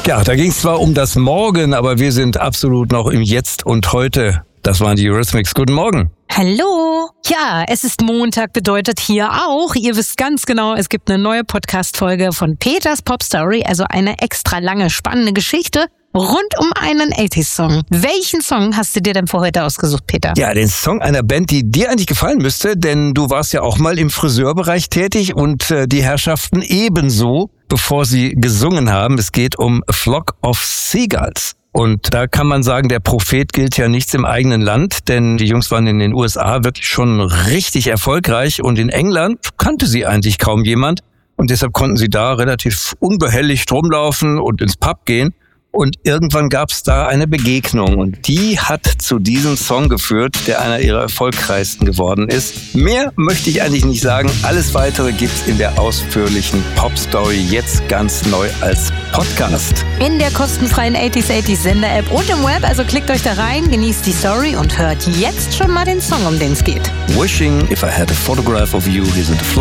Ja, da ging es zwar um das Morgen, aber wir sind absolut noch im Jetzt und Heute. Das waren die Eurythmics. Guten Morgen. Hallo. Ja, es ist Montag, bedeutet hier auch, ihr wisst ganz genau, es gibt eine neue Podcast-Folge von Peters Pop Story, also eine extra lange, spannende Geschichte rund um einen 80s-Song. Welchen Song hast du dir denn für heute ausgesucht, Peter? Ja, den Song einer Band, die dir eigentlich gefallen müsste, denn du warst ja auch mal im Friseurbereich tätig und die Herrschaften ebenso, bevor sie gesungen haben. Es geht um A Flock of Seagulls. Und da kann man sagen, der Prophet gilt ja nichts im eigenen Land, denn die Jungs waren in den USA wirklich schon richtig erfolgreich und in England kannte sie eigentlich kaum jemand und deshalb konnten sie da relativ unbehelligt rumlaufen und ins Pub gehen. Und irgendwann gab es da eine Begegnung und die hat zu diesem Song geführt, der einer ihrer erfolgreichsten geworden ist. Mehr möchte ich eigentlich nicht sagen. Alles Weitere gibt's in der ausführlichen Pop-Story jetzt ganz neu als Podcast. In der kostenfreien 80s Sender-App und im Web, also klickt euch da rein, genießt die Story und hört jetzt schon mal den Song, um den es geht. Wishing if I had a photograph of you, here's a